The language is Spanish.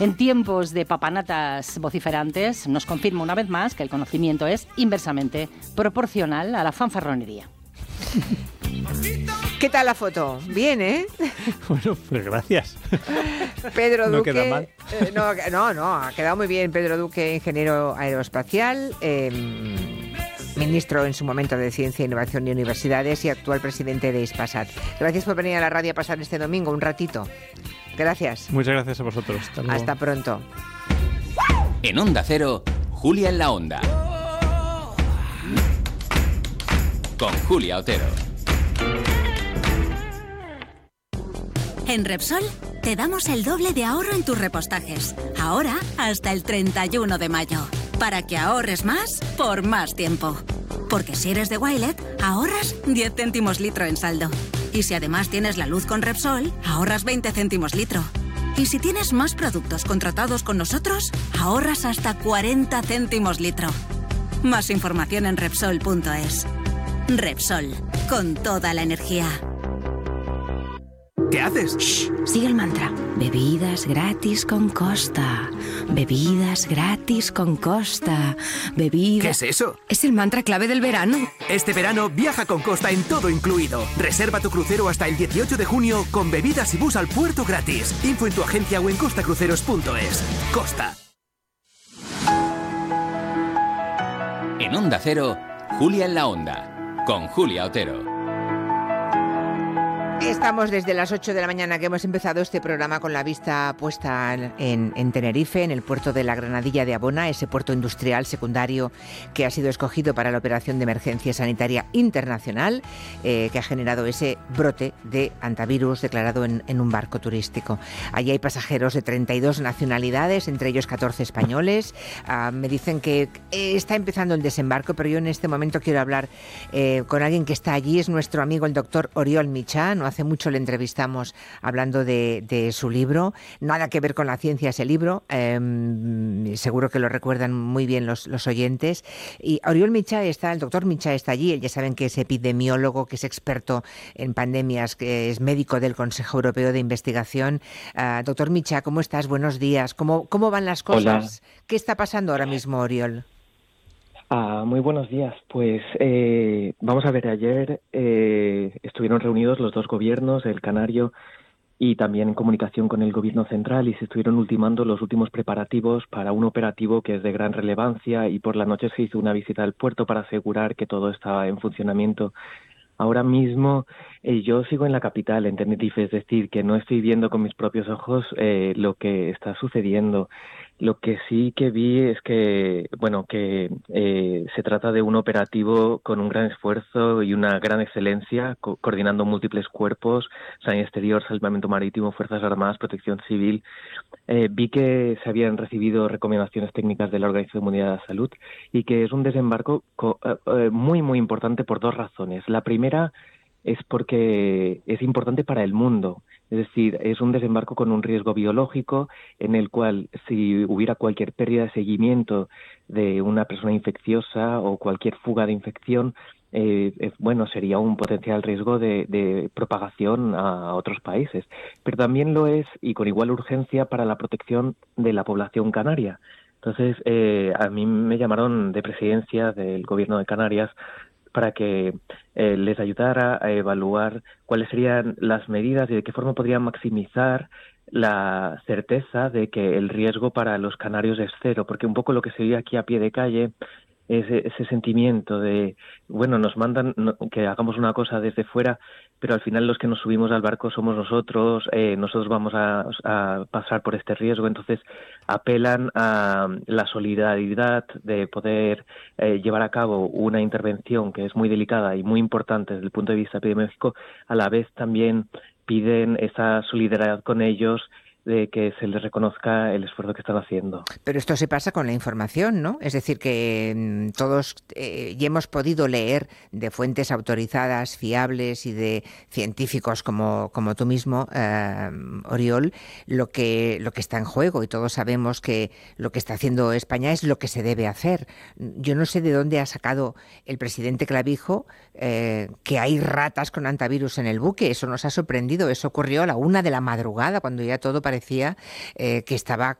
En tiempos de papanatas vociferantes, nos confirma una vez más que el conocimiento es inversamente proporcional a la fanfarronería. ¿Qué tal la foto? Bien, ¿eh? Bueno, pues gracias. Pedro No Duque. queda mal. No, ha quedado muy bien. Pedro Duque, ingeniero aeroespacial, ministro en su momento de Ciencia, Innovación y Universidades y actual presidente de Hispasat. Gracias por venir a la radio a pasar este domingo un ratito. Gracias. Muchas gracias a vosotros. Hasta pronto. En Onda Cero, Julia en la Onda. Con Julia Otero. En Repsol te damos el doble de ahorro en tus repostajes. Ahora hasta el 31 de mayo. Para que ahorres más por más tiempo. Porque si eres de Wilet, ahorras 10 céntimos litro en saldo. Y si además tienes la luz con Repsol, ahorras 20 céntimos litro. Y si tienes más productos contratados con nosotros, ahorras hasta 40 céntimos litro. Más información en Repsol.es. Repsol, con toda la energía. ¿Qué haces? Shh, sigue el mantra. Bebidas gratis con Costa. Bebidas gratis con Costa. Bebidas... ¿Qué es eso? Es el mantra clave del verano. Este verano viaja con Costa en todo incluido. Reserva tu crucero hasta el 18 de junio con bebidas y bus al puerto gratis. Info en tu agencia o en costacruceros.es. Costa. En Onda Cero, Julia en la Onda. Con Julia Otero. Estamos desde las 8 de la mañana que hemos empezado este programa con la vista puesta en Tenerife, en el puerto de la Granadilla de Abona, ese puerto industrial secundario que ha sido escogido para la operación de emergencia sanitaria internacional, que ha generado ese brote de hantavirus declarado en un barco turístico. Allí hay pasajeros de 32 nacionalidades, entre ellos 14 españoles. Me dicen que está empezando el desembarco, pero yo en este momento quiero hablar con alguien que está allí. Es nuestro amigo el doctor Oriol Mitjà. No hace mucho le entrevistamos hablando de su libro. Nada que ver con la ciencia ese libro. Seguro que lo recuerdan muy bien los oyentes. Y Oriol Mitjà el doctor Mitjà está allí. Ya saben que es epidemiólogo, que es experto en pandemias, que es médico del Consejo Europeo de Investigación. Doctor Mitjà, ¿cómo estás? Buenos días. ¿Cómo van las cosas? Hola. ¿Qué está pasando ahora mismo, Oriol? Muy buenos días. Pues vamos a ver, ayer estuvieron reunidos los dos gobiernos, el canario y también en comunicación con el gobierno central, y se estuvieron ultimando los últimos preparativos para un operativo que es de gran relevancia, y por la noche se hizo una visita al puerto para asegurar que todo estaba en funcionamiento. Ahora mismo yo sigo en la capital, en Tenerife, es decir, que no estoy viendo con mis propios ojos lo que está sucediendo. Lo que sí que vi es que, se trata de un operativo con un gran esfuerzo y una gran excelencia, coordinando múltiples cuerpos, Sanidad Exterior, Salvamento Marítimo, Fuerzas Armadas, Protección Civil. Vi que se habían recibido recomendaciones técnicas de la Organización Mundial de la Salud y que es un desembarco muy, muy importante por dos razones. La primera es porque es importante para el mundo. Es decir, es un desembarco con un riesgo biológico en el cual, si hubiera cualquier pérdida de seguimiento de una persona infecciosa o cualquier fuga de infección, sería un potencial riesgo de propagación a otros países. Pero también lo es, y con igual urgencia, para la protección de la población canaria. Entonces, a mí me llamaron de presidencia del Gobierno de Canarias para que les ayudara a evaluar cuáles serían las medidas y de qué forma podrían maximizar la certeza de que el riesgo para los canarios es cero, porque un poco lo que se ve aquí a pie de calle es ese sentimiento de, nos mandan que hagamos una cosa desde fuera, pero al final los que nos subimos al barco somos nosotros vamos a pasar por este riesgo. Entonces apelan a la solidaridad de poder llevar a cabo una intervención que es muy delicada y muy importante desde el punto de vista epidemiológico. A la vez también piden esa solidaridad con ellos, de que se les reconozca el esfuerzo que están haciendo. Pero esto se pasa con la información, ¿no? Es decir, que todos ya hemos podido leer de fuentes autorizadas, fiables y de científicos como tú mismo, Oriol, lo que está en juego, y todos sabemos que lo que está haciendo España es lo que se debe hacer. Yo no sé de dónde ha sacado el presidente Clavijo que hay ratas con hantavirus en el buque. Eso nos ha sorprendido. Eso ocurrió a la 1 de la madrugada, cuando ya todo parecía que estaba